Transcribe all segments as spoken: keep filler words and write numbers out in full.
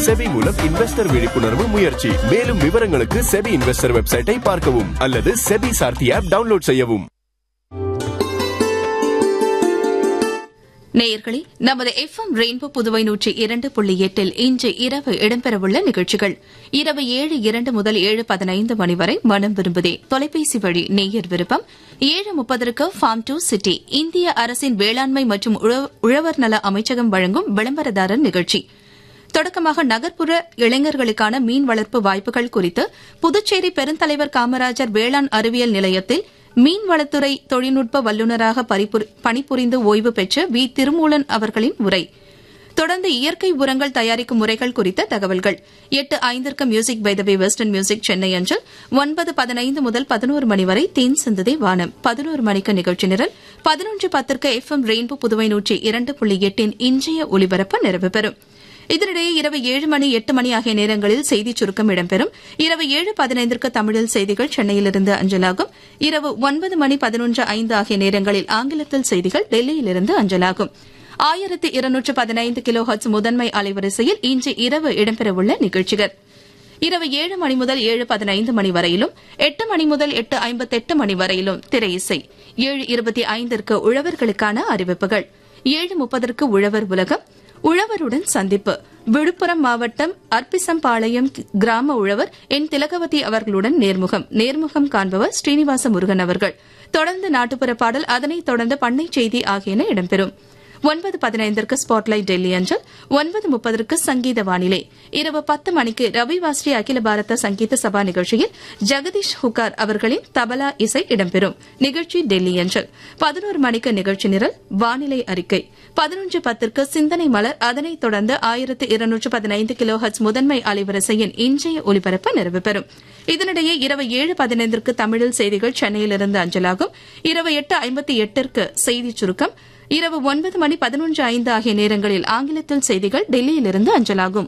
SEBI மூலம் investor விழிப்புணர்வு முயற்சி. மேலும் விவரங்களுக்கு செபி இன்வெஸ்டர் வெப்சைட்டை பார்க்கவும் அல்லது செபி சார்த்தி ஆப் டவுன்லோட் செய்யவும். நேயர்களே, நமது எஃப் எம் ரெயின்போ புதுவை நூற்றி இரண்டு புள்ளி எட்டில் இன்று இரவு இடம்பெறவுள்ள நிகழ்ச்சிகள்: இரவு ஏழு இரண்டு முதல் ஏழு பதினைந்து மணி வரை மனம் விரும்புதே தொலைபேசி வழி நேயர் விருப்பம். ஏழு முப்பதற்கு ஃபார்ம் டு சிட்டி, இந்திய அரசின் வேளாண்மை மற்றும் உழவர் நல அமைச்சகம் வழங்கும் விளம்பரதாரர் நிகழ்ச்சி. தொடக்கமாக நகர்ப்புற இளைஞர்களுக்கான மீன் வளர்ப்பு வாய்ப்புகள் குறித்து புதுச்சேரி பெருந்தலைவர் காமராஜர் வேளாண் அறிவியல் நிலையத்தில் மீன்வளத்துறை தொழில்நுட்ப வல்லுநராக பணிபுரிந்து ஓய்வு பெற்ற வி திருமூலன் அவர்களின் உரை. தொடர்ந்து இயற்கை உரங்கள் தயாரிக்கும் முறைகள் குறித்த தகவல்கள். எட்டு ஐந்திற்கு music by the way western music Chennai அஞ்சல். ஒன்பது பதினைந்து முதல் பதினோரு மணி வரை தேன் சிந்ததே வானம். பதினோரு மணிக்கு நிகழ்ச்சி நிரல். பதினொன்று பத்திற்கு எஃப் எம் ரெயின்போ புதுவை நூற்றி இரண்டு புள்ளி எட்டின் இன்றைய ஒலிபரப்பு நிறைவு பெறும். இதனிடையே இரவு ஏழு மணி எட்டு மணி ஆகிய நேரங்களில் செய்திச் சுருக்கம் இடம்பெறும். இரவு ஏழு பதினைந்திற்கு தமிழில் செய்திகள் சென்னையிலிருந்து அஞ்சலாகும். இரவு ஒன்பது மணி பதினொன்று ஐந்து ஆகிய நேரங்களில் ஆங்கிலத்தில் செய்திகள் டெல்லியிலிருந்து அஞ்சலாகும். ஆயிரத்து இருநூற்று பதினைந்து கிலோ ஹெர்ட்ஸ் முதன்மை அலைவரிசையில் இன்று இரவு இடம்பெறவுள்ள நிகழ்ச்சிகள்: இரவு ஏழு மணி முதல் ஏழு பதினைந்து மணி வரையிலும், எட்டு மணி முதல் எட்டு ஐம்பத்தெட்டு மணி வரையிலும் திரை இசை. ஏழு இருபத்தி ஐந்திற்கு உழவர்களுக்கான அறிவிப்புகள். ஏழு முப்பதற்கு உழவர் உலகம், உழவருடன் சந்திப்பு. விழுப்புரம் மாவட்டம் அர்ப்பிசம்பாளையம் கிராம உழவர் என் திலகவதி அவர்களுடன் நேர்முகம். நேர்முகம் காண்பவர் ஸ்ரீனிவாச முருகன் அவர்கள். தொடர்ந்து நாட்டுப்புற பாடல், அதனைத் தொடர்ந்து பண்ணை செய்தி ஆகியன இடம்பெறும். ஒன்பது பதினைந்திற்கு ஸ்பாட்லைட் டெல்லி அஞ்சல். ஒன்பது முப்பதற்கு சங்கீத வானிலை. இரவு பத்து மணிக்கு ரவிவாஸ்ரீ அகில பாரத சங்கீத சபா நிகழ்ச்சியில் ஜெகதீஷ் ஹுக்கார் அவர்களின் தபலா இசை இடம்பெறும். நிகழ்ச்சி டெல்லி அஞ்சல். பதினோரு மணிக்கு நிகழ்ச்சி நிரல், வானிலை அறிக்கை. பதினொன்று பத்திற்கு சிந்தனை மலர். அதனைத் தொடர்ந்து ஆயிரத்து இருநூற்று பதினைந்து கிலோ ஹெர்ட்ஸ் முதன்மை அலைவரிசையின் இன்றைய ஒலிபரப்பு நிறைவு பெறும். இதனிடையே இரவு ஏழு பதினைந்திற்கு தமிழில் செய்திகள் சென்னையிலிருந்து அஞ்சலாகும். இரவு எட்டு ஐம்பத்தி எட்டிற்கு செய்திச் சுருக்கம். இரவு ஒன்பது மணி பதினொன்று ஐந்து ஆகிய நேரங்களில் ஆங்கிலத்தில் செய்திகள் டெல்லியிலிருந்து அஞ்சலாகும்.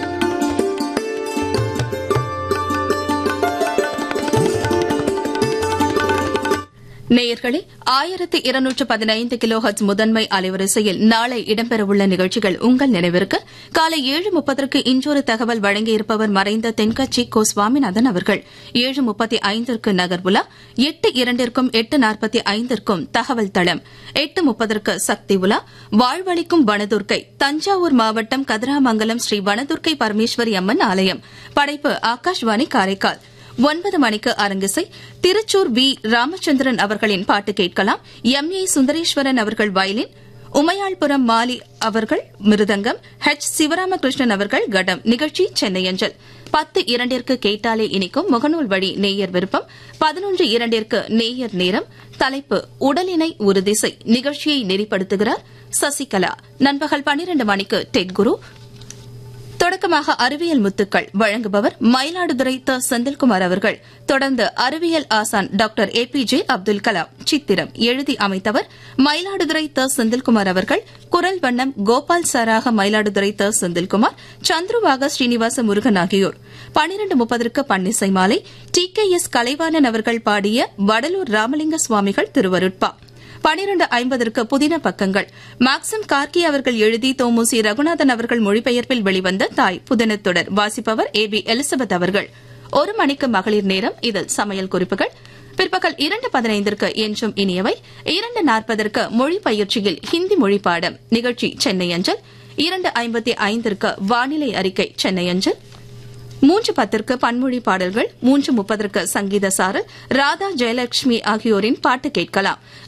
நேயர்களே, ஆயிரத்து இருநூற்று பதினைந்து கிலோ ஹெர்ட்ஸ் முதன்மை அலைவரிசையில் நாளை இடம்பெறவுள்ள நிகழ்ச்சிகள் உங்கள் நினைவிற்கு. காலை ஏழு முப்பதற்கு இன்றொரு தகவல் வழங்கியிருப்பவர் மறைந்த தென்கட்சி கோ சுவாமிநாதன் அவர்கள். ஏழு முப்பத்தி ஐந்திற்கு நகர்புலா. எட்டு இரண்டிற்கும் எட்டு நாற்பத்தி ஐந்திற்கும் தகவல் தளம். எட்டு முப்பதற்கு சக்தி உலா. வாழ்வளிக்கும் வனதுர்க்கை. தஞ்சாவூர் மாவட்டம் கதிராமங்கலம் ஸ்ரீ வனதுர்க்கை பரமேஸ்வரி அம்மன் ஆலயம். படைப்பு ஆகாஷ்வாணி காரைக்கால். ஒன்பது மணிக்கு அரங்கிசை. திருச்சூர் வி ராமச்சந்திரன் அவர்களின் பாட்டு கேட்கலாம். எம் ஏ சுந்தரேஸ்வரன் அவர்கள் வயலின், உமையாள்புரம் மாலி அவர்கள் மிருதங்கம், ஹெச் சிவராமகிருஷ்ணன் அவர்கள் கடம். நிகழ்ச்சி சென்னை அஞ்சல். பத்து இரண்டிற்கு கேட்டாலே இனிக்கும் முகநூல் வழி நேயர் விருப்பம். பதினொன்று இரண்டிற்கு நேயர் நேரம். தலைப்பு உடலினை உறுதிசை. நிகழ்ச்சியை நெறிப்படுத்துகிறார் சசிகலா. நண்பகல் பன்னிரண்டு மணிக்கு டெட் குரு. தொடக்கமாக அறிவியல் முத்துக்கள் வழங்குபவர் மயிலாடுதுறை த செந்தில்குமார் அவர்கள். தொடர்ந்து அறிவியல் ஆசான் doctor A B J Abdul Kalam. சித்திரம் எழுதி அமைத்தவர் மயிலாடுதுறை த செந்தில்குமார் அவர்கள். குரல் வண்ணம் கோபால் சாராக மயிலாடுதுறை த செந்தில்குமார், சந்துருவாக ஸ்ரீனிவாச முருகன் ஆகியோர். பன்னிரண்டு முப்பதற்கு பன்னிசை மாலை. டி கே எஸ் கலைவாணன் அவர்கள் பாடிய வடலூர் ராமலிங்க சுவாமிகள் திருவருட்பா. பனிரண்டு ஐம்பதற்கு புதின பக்கங்கள். மேக்சிம் கார்கி அவர்கள் எழுதி தோமுசி ரகுநாதன் அவர்கள் மொழிபெயர்ப்பில் வெளிவந்த தாய் புதினத்தொடர். வாசிப்பவர் ஏ பி எலிசபெத் அவர்கள். ஒரு மணிக்கு மகளிர் நேரம். இதில் சமையல் குறிப்புகள். பிற்பகல் இரண்டு பதினைந்திற்கு என்றும் இனியவை. இரண்டு நாற்பதற்கு மொழி பயிற்சியில் ஹிந்தி மொழி பாடம். நிகழ்ச்சி சென்னை அஞ்சல். இரண்டு ஐம்பத்தி ஐந்திற்கு வானிலை அறிக்கை சென்னை அஞ்சல். மூன்று பத்திற்கு பன்மொழி பாடல்கள். மூன்று முப்பதற்கு சங்கீத சாரல். ராதா ஜெயலட்சுமி ஆகியோரின் பாட்டு கேட்கலாம்.